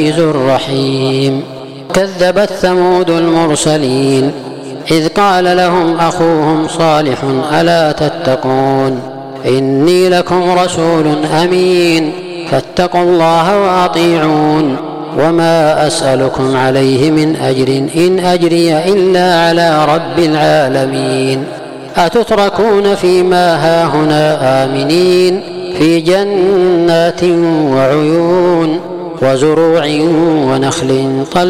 الرحيم. كذبت ثمود المرسلين إذ قال لهم أخوهم صالح ألا تتقون إني لكم رسول أمين فاتقوا الله وأطيعون وما أسألكم عليه من أجر إن أجري إلا على رب العالمين. أتتركون فيما هاهنا آمنين في جنات وعيون وزروع ونخل طلع